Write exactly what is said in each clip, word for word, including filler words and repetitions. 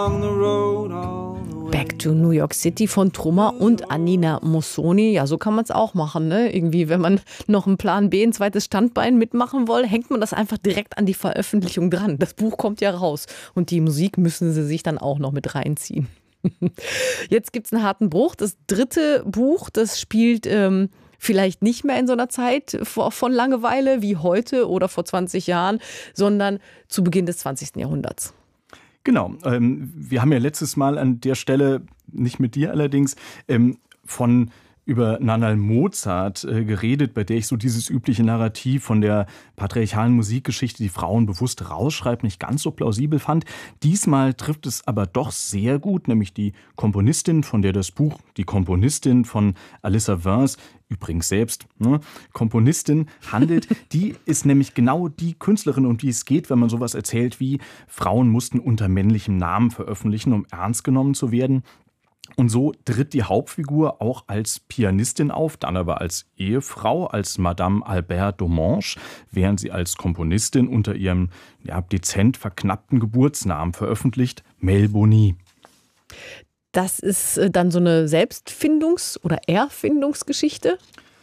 Back to New York City von Trummer und Anina Mossoni. Ja, so kann man es auch machen, ne? Irgendwie, wenn man noch einen Plan B, ein zweites Standbein mitmachen will, hängt man das einfach direkt an die Veröffentlichung dran. Das Buch kommt ja raus und die Musik müssen sie sich dann auch noch mit reinziehen. Jetzt gibt es einen harten Bruch. Das dritte Buch, das spielt ähm, vielleicht nicht mehr in so einer Zeit von Langeweile wie heute oder vor zwanzig Jahren, sondern zu Beginn des zwanzigsten Jahrhunderts. Genau. Ähm, wir haben ja letztes Mal an der Stelle, nicht mit dir allerdings, ähm, von über Nannerl Mozart äh, geredet, bei der ich so dieses übliche Narrativ von der patriarchalen Musikgeschichte, die Frauen bewusst rausschreibt, nicht ganz so plausibel fand. Diesmal trifft es aber doch sehr gut, nämlich die Komponistin, von der das Buch, die Komponistin von Alyssa Vance, übrigens selbst ne, Komponistin, handelt. Die ist nämlich genau die Künstlerin, um die es geht, wenn man sowas erzählt wie Frauen mussten unter männlichem Namen veröffentlichen, um ernst genommen zu werden. Und so tritt die Hauptfigur auch als Pianistin auf, dann aber als Ehefrau, als Madame Albert Domange, während sie als Komponistin unter ihrem ja, dezent verknappten Geburtsnamen veröffentlicht, Melbonie. Das ist dann so eine Selbstfindungs- oder Erfindungsgeschichte?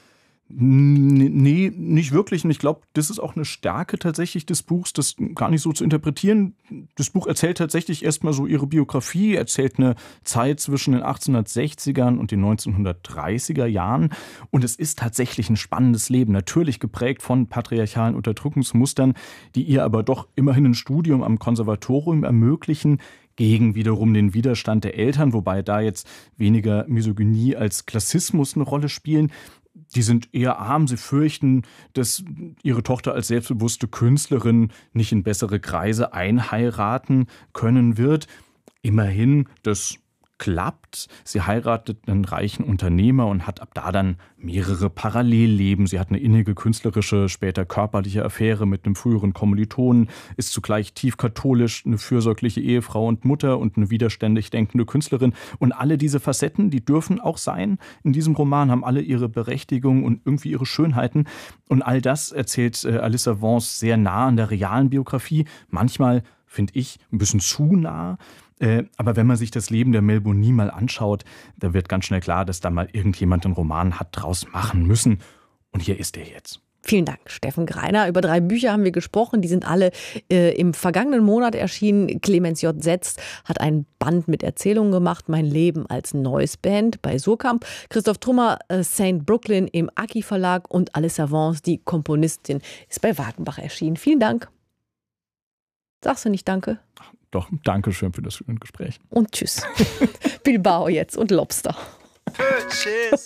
Nee, nicht wirklich. Und ich glaube, das ist auch eine Stärke tatsächlich des Buchs, das gar nicht so zu interpretieren. Das Buch erzählt tatsächlich erstmal so ihre Biografie, erzählt eine Zeit zwischen den achtzehnhundertsechzigern und den neunzehnhundertdreißiger Jahren. Und es ist tatsächlich ein spannendes Leben, natürlich geprägt von patriarchalen Unterdrückungsmustern, die ihr aber doch immerhin ein Studium am Konservatorium ermöglichen, gegen wiederum den Widerstand der Eltern, wobei da jetzt weniger Misogynie als Klassismus eine Rolle spielen. Die sind eher arm, sie fürchten, dass ihre Tochter als selbstbewusste Künstlerin nicht in bessere Kreise einheiraten können wird. Immerhin, das klappt. Sie heiratet einen reichen Unternehmer und hat ab da dann mehrere Parallelleben. Sie hat eine innige künstlerische, später körperliche Affäre mit einem früheren Kommilitonen, ist zugleich tief katholisch, eine fürsorgliche Ehefrau und Mutter und eine widerständig denkende Künstlerin. Und alle diese Facetten, die dürfen auch sein in diesem Roman, haben alle ihre Berechtigung und irgendwie ihre Schönheiten. Und all das erzählt äh, Alyssa Vance sehr nah an der realen Biografie. Manchmal, finde ich, ein bisschen zu nah. Äh, aber wenn man sich das Leben der Melbonie mal anschaut, da wird ganz schnell klar, dass da mal irgendjemand einen Roman hat draus machen müssen. Und hier ist er jetzt. Vielen Dank, Steffen Greiner. Über drei Bücher haben wir gesprochen. Die sind alle äh, im vergangenen Monat erschienen. Clemens J. Setz hat ein Band mit Erzählungen gemacht. Mein Leben als Neues Band bei Surkamp. Christoph Trummer, äh, Saint Brooklyn im Aki Verlag. Und Alyssa Vance, die Komponistin, ist bei Wagenbach erschienen. Vielen Dank. Sagst du nicht Danke? Doch, danke schön für das Gespräch. Und tschüss. Bilbao jetzt und Lobster. Purchase